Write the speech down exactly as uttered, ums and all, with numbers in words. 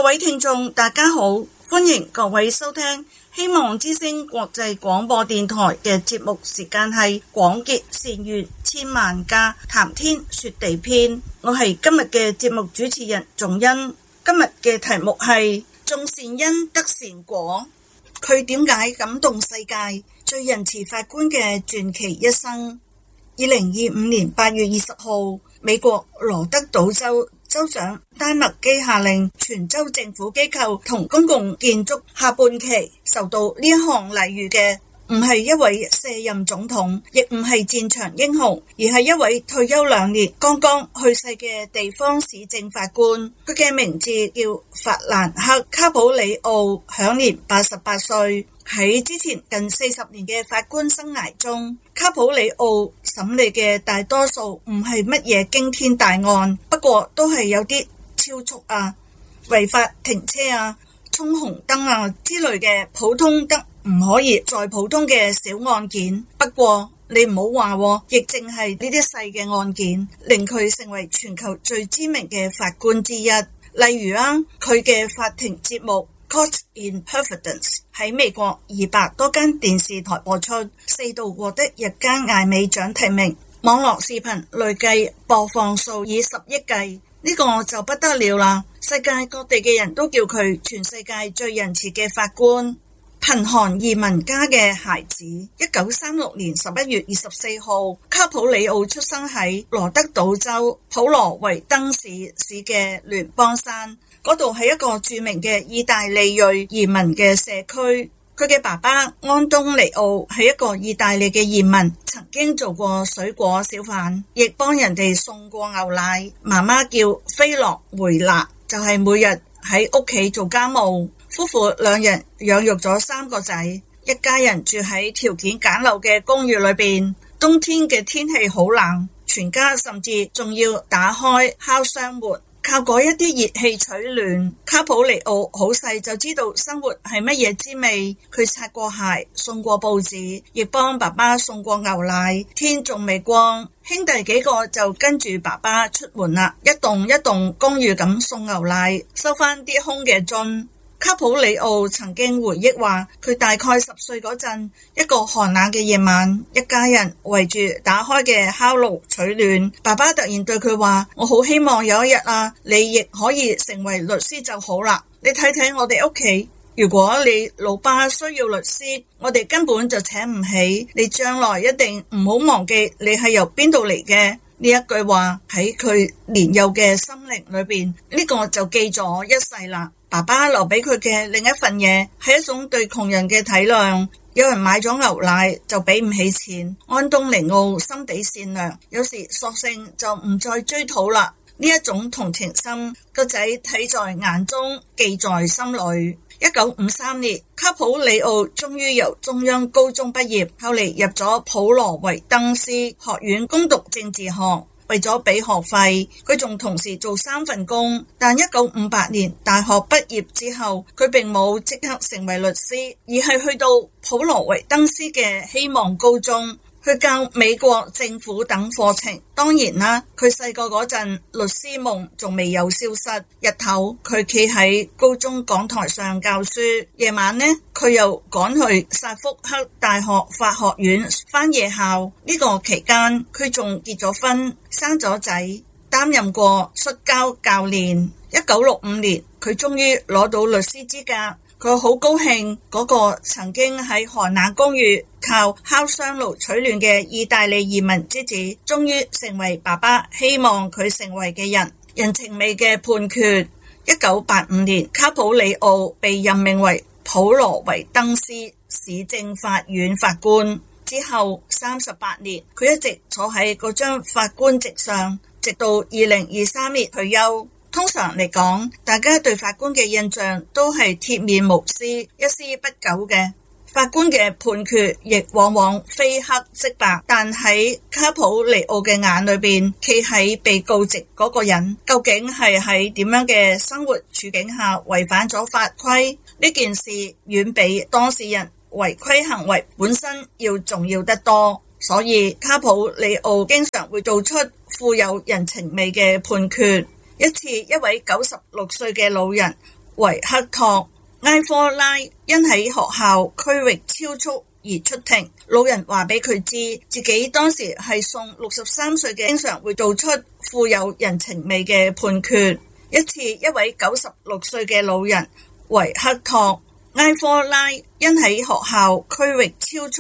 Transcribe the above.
位聽眾大家好，歡迎各位收聽希望之聲國際廣播電台嘅節目，時間係廣結善緣千萬家，談天說地篇。我係今日嘅節目主持人仲恩。今日嘅題目係種善因得善果。佢點解感動世界？最仁慈法官嘅傳奇一生。二零二五年八月二十號，美國羅德島州州長丹麥基下令全州政府機構同公共建築下半旗受到呢一項禮遇嘅唔係一位卸任總統，亦唔係戰場英雄，而係一位退休兩年剛剛去世嘅地方市政法官。佢嘅名字叫法蘭克卡普里奧，享年八十八歲。喺之前近四十年嘅法官生涯中，卡普里奧審理嘅大多數唔係乜嘢驚天大案，不過都係有啲超速啊、違法停車啊、衝紅燈啊之類嘅普通得唔可以再普通嘅小案件。不過你唔好話，亦淨係呢啲細嘅案件令佢成為全球最知名嘅法官之一。例如啊，佢嘅法庭節目Caught in Providence 喺美國二百多間電視台播出，四度獲得日間艾美獎提名，網絡視頻累計播放數以十億計，呢個就不得了啦！世界各地嘅人都叫佢全世界最仁慈嘅法官。貧寒移民家嘅孩子，一九三六年十一月二十四號，卡普里奧出生喺羅德島州普羅維登市市嘅聯邦山。嗰度係一個著名嘅意大利裔移民嘅社區。佢嘅爸爸安東尼奧係一個意大利嘅移民，曾經做過水果小販，亦幫人哋送過牛奶。媽媽叫菲洛梅納，就係每日喺屋企做家務。夫婦兩人養育咗三個仔，一家人住喺條件簡陋嘅公寓裏邊。冬天嘅天氣好冷，全家甚至仲要打開烤箱門，靠嗰一啲熱氣取暖。卡普里奧好細就知道生活係乜嘢滋味，佢擦過鞋，送過報紙，亦幫爸爸送過牛奶。天仲未光，兄弟幾個就跟住爸爸出門啦，一棟一棟公寓咁送牛奶，收翻啲空嘅樽。卡普里奧曾經回憶話，佢大概十歲嗰陣，一個寒冷嘅夜晚，一家人圍住打開嘅烤爐取暖。爸爸突然對佢話：我好希望有一日啊，你亦可以成為律師就好啦。你睇睇我哋屋企，如果你老爸需要律師，我哋根本就請唔起。你將來一定唔好忘記你係由邊度嚟嘅。呢一句話喺佢年幼嘅心靈裏邊，呢個就記咗一世啦。爸爸留俾佢嘅另一份嘢係一種對窮人嘅體諒。有人買咗牛奶就俾唔起錢，安東尼奧心地善良，有時索性就唔再追討啦。呢一種同情心，個仔睇在眼中，記在心裏。一九五三年，卡普里奧終於由中央高中畢業，後嚟入咗普羅維登斯學院攻讀政治學。為咗俾學費，佢仲同時做三份工。但一九五八年大學畢業之後，佢並冇即刻成為律師，而係去到普羅維登斯嘅希望高中去教美國政府等課程。當然啦，佢細個嗰陣律師夢仲未有消失。日頭佢企喺高中講台上教書，夜晚呢佢又趕去薩福克大學法學院返夜校。呢個期間佢仲結咗婚，生咗仔，擔任過摔跤教練。一九六五年佢終於攞到律師資格。佢好高興，嗰個曾經喺寒冷公寓靠烤箱爐取暖嘅意大利移民之子，終於成為爸爸希望佢成為嘅人。人情味嘅判決。一九八五年，卡普里奧被任命為普羅維登斯市政法院法官。之後三十八年，佢一直坐喺嗰張法官席上，直到二零二三年退休。通常嚟講，大家對法官嘅印象都係鐵面無私、一絲不苟嘅。法官嘅判決亦往往非黑即白，但喺卡普里奧嘅眼裏邊，企喺被告席嗰個人究竟係喺點樣嘅生活處境下違反咗法規？呢件事遠比當事人違規行為本身要重要得多。所以卡普里奧經常會做出富有人情味嘅判決。一次，一位九十六歲嘅老人維克托埃科拉因喺學校區域超速而出庭。老人話俾佢知，自己當時係送六十三歲嘅，經常會做出富有人情味嘅判決。一次，一位九十六歲嘅老人維克托埃科拉因喺學校區域超速